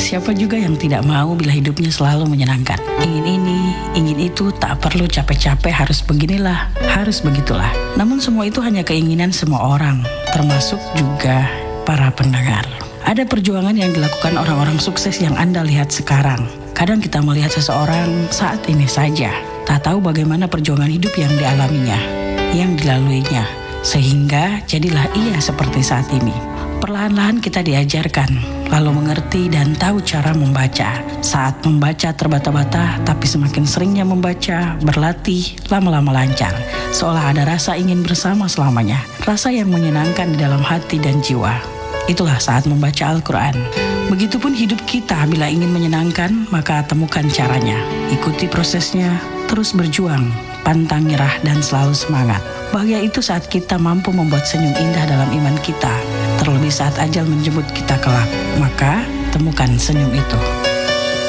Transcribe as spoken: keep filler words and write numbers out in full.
Siapa juga yang tidak mau bila hidupnya selalu menyenangkan? Ingin ini, ingin itu, tak perlu capek-capek harus beginilah, harus begitulah. Namun semua itu hanya keinginan semua orang, termasuk juga para pendengar. Ada perjuangan yang dilakukan orang-orang sukses yang Anda lihat sekarang. Kadang kita melihat seseorang saat ini saja, tak tahu bagaimana perjuangan hidup yang dialaminya, yang dilaluinya, sehingga jadilah ia seperti saat ini. Perlahan-lahan kita diajarkan, lalu mengerti dan tahu cara membaca. Saat membaca terbata-bata, tapi semakin seringnya membaca, berlatih, lama-lama lancar. Seolah ada rasa ingin bersama selamanya, rasa yang menyenangkan di dalam hati dan jiwa. Itulah saat membaca Al-Quran. Begitupun hidup kita, bila ingin menyenangkan, maka temukan caranya. Ikuti prosesnya, terus berjuang, pantang nyerah dan selalu semangat. Bahagia itu saat kita mampu membuat senyum indah dalam iman kita. Terlebih saat ajal menjemput kita kelak, maka temukan senyum itu.